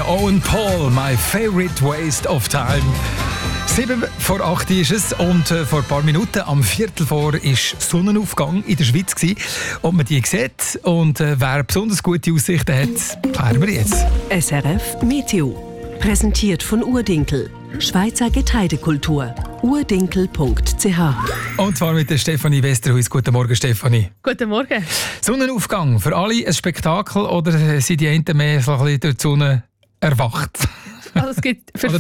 Owen Paul, My Favorite Waste of Time. 7:08 ist es und vor ein paar Minuten, am 3:45, war Sonnenaufgang in der Schweiz. Ob man die sieht und wer besonders gute Aussichten hat, klären wir jetzt. SRF Meteo. Präsentiert von Urdinkel. Schweizer Getreidekultur. urdinkel.ch. Und zwar mit der Stefanie Westerhuis. Guten Morgen, Stefanie. Guten Morgen. Sonnenaufgang, für alle ein Spektakel oder sind die einen mehr so ein bisschen durch die Sonne erwacht? Also es gibt für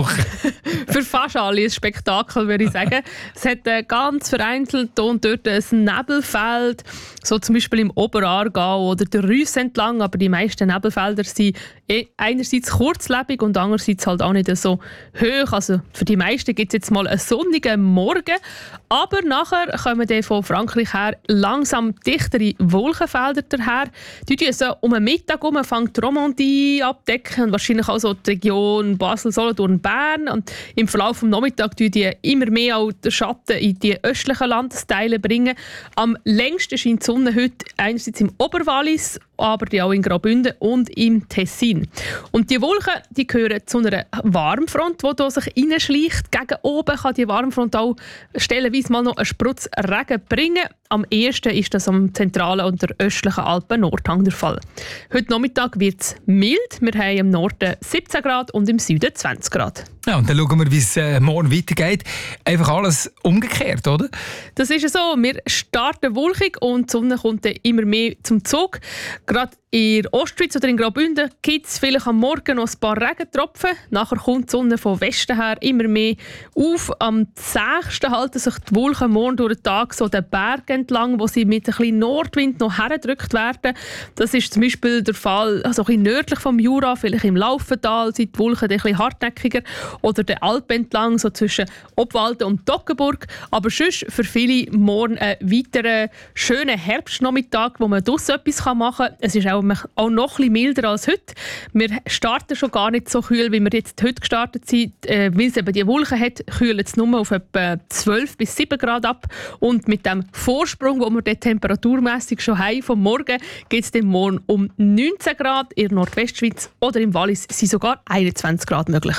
fast alle ein Spektakel, würde ich sagen. Es hat ganz vereinzelt und dort ein Nebelfeld, so zum Beispiel im Oberaargau oder der Reuss entlang, aber die meisten Nebelfelder sind einerseits kurzlebig und andererseits halt auch nicht so hoch. Also für die meisten gibt es jetzt mal einen sonnigen Morgen, aber nachher kommen dann von Frankreich her langsam dichtere Wolkenfelder daher. Die so um den Mittag herum fängt die Romandie abdecken und wahrscheinlich auch so die Region Basel, Solothurn, Bern. Und im Verlauf des Nachmittags bringen die immer mehr auch den Schatten in die östlichen Landesteile bringen. Am längsten scheint die Sonne heute einerseits im Oberwallis, aber auch in Graubünden und im Tessin. Und die Wolken, die gehören zu einer Warmfront, die sich reinschleicht. Gegen oben kann die Warmfront auch stellenweise mal noch einen Sprutz Regen bringen. Am ehesten ist das am zentralen und der östlichen Alpen-Nordhang der Fall. Heute Nachmittag wird es mild. Wir haben im Norden 17 Grad und im Süden 20 Grad. Ja, und dann schauen wir, wie es morgen weitergeht. Einfach alles umgekehrt, oder? Das ist so. Wir starten wolkig und die Sonne kommt dann immer mehr zum Zug. Gerade in der Ostschweiz oder in Graubünden gibt es vielleicht am Morgen noch ein paar Regentropfen. Nachher kommt die Sonne von Westen her immer mehr auf. Am 6. halten sich die Wolken morgen durch den Tag so den Berg entlang, wo sie mit ein bisschen Nordwind noch hergedrückt werden. Das ist zum Beispiel der Fall also ein bisschen nördlich vom Jura, vielleicht im Laufental sind die Wolken ein bisschen hartnäckiger. Oder den Alpen entlang, so zwischen Obwalden und Toggenburg. Aber sonst für viele morgen einen weiteren schönen Herbstnachmittag, wo man draussen etwas machen kann. Es ist auch noch ein bisschen milder als heute. Wir starten schon gar nicht so kühl, wie wir jetzt heute gestartet sind. Weil es eben die Wolken hat, kühlt es nur auf etwa 12 bis 7 Grad ab. Und mit dem Vorsprung, den wir dort temperaturmässig schon haben, vom Morgen, geht es dann morgen um 19 Grad. In der Nordwestschweiz oder im Wallis sind sogar 21 Grad möglich.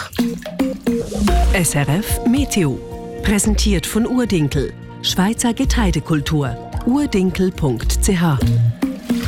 SRF Meteo. Präsentiert von Urdinkel. Schweizer Getreidekultur. urdinkel.ch.